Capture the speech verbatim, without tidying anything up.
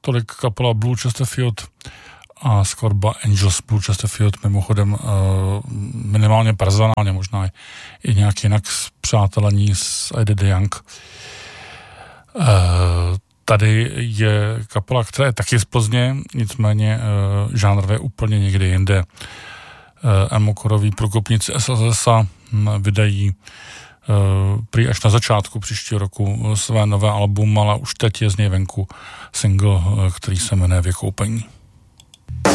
tolik kapela Blue Chesterfield a skladba Angels Blue Chesterfield, mimochodem minimálně personálně, možná i nějak jinak spřátelení s Eddie de Young. Tady je kapela, která je taky z Plzně, nicméně žánrově úplně někde jinde. Emokoroví průkopníci S S S vydají prý až na začátku příštího roku své nové album, ale už teď je z něj venku single, který se jmenuje Vykoupení.